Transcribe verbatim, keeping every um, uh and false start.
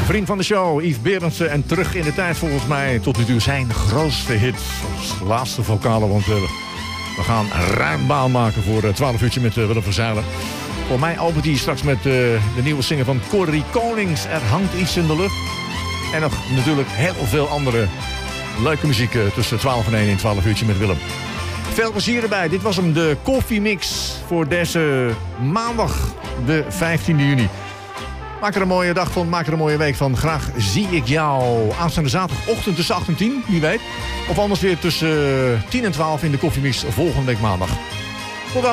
Vriend van de show, Yves Berendsen. En terug in de tijd volgens mij tot nu toe zijn grootste hit. Als laatste vocale, want uh, we gaan ruim baan maken voor uh, twaalf uurtje met uh, Willem van Zijlen. Voor mij opent hij straks met uh, de nieuwe single van Corrie Konings. Er hangt iets in de lucht. En nog natuurlijk heel veel andere leuke muziek uh, tussen twaalf en één in twaalf uurtje met Willem. Veel plezier erbij. Dit was hem, de koffiemix voor deze maandag, de vijftiende juni. Maak er een mooie dag van, maak er een mooie week van. Graag zie ik jou aanstaande zaterdagochtend tussen acht en tien, wie weet. Of anders weer tussen tien en twaalf in de koffiemix volgende week maandag.